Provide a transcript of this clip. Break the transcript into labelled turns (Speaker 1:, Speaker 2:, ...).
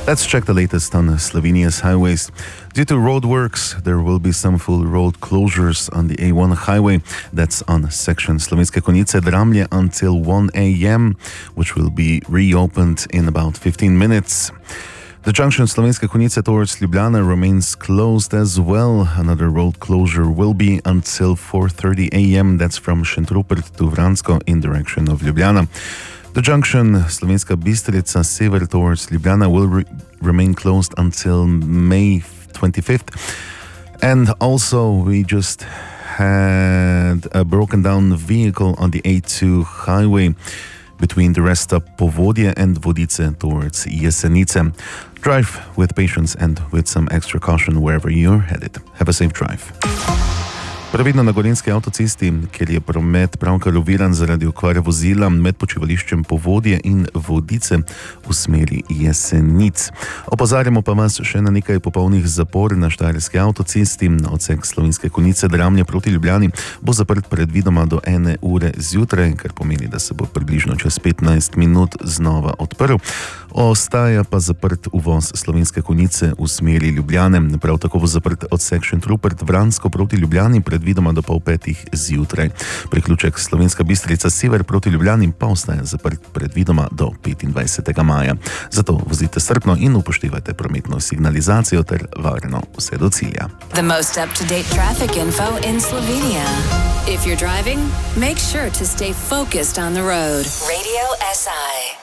Speaker 1: Let's check the latest on Slovenia's highways. Due to roadworks, there will be some full road closures on the A1 highway. That's on section Slovenske Konjice-Dramlje until 1 a.m., which will be reopened in about 15 minutes. The junction Slovenske Konjice towards Ljubljana remains closed as well. Another road closure will be until 4:30 a.m. That's from Šentrupert to Vransko in direction of Ljubljana. The junction Slovenska Bistrica-Sever towards Ljubljana will remain closed until May 25th. And also, we just had a broken down vehicle on the A2 highway between the rest stop Povodje and Vodice towards Jesenice. Drive with patience and with some extra caution wherever you're headed. Have a safe drive. Previdno na Gorenjski avtocesti, kjer je promet pravkar oviran zaradi okvare vozila med počivališčem Povodje in Vodice v smeri Jesenic. Opozarjamo pa vas še na nekaj popolnih zapor na Štajerski avtocesti. Odsek Slovenske Konjice-Dramlje proti Ljubljani bo zaprt predvidoma do 1 ure zjutraj, kar pomeni, da se bo približno čez 15 minut znova odprl. Ostaja pa zaprt uvoz Slovenske Konjice v smeri Ljubljane. Prav tako bo zaprt odsek Šentrupert-Vransko proti Ljubljani predvidoma do 4:30 zjutraj. Priključek Slovenska Bistrica-Sever proti Ljubljani pa ostaja zaprt predvidoma do 25. maja. Zato vozite strpno in upoštevajte prometno signalizacijo ter varno vse do cilja.
Speaker 2: The most up-to-date traffic info in Slovenia. If you're driving, make sure to stay focused on the road. Radio SI.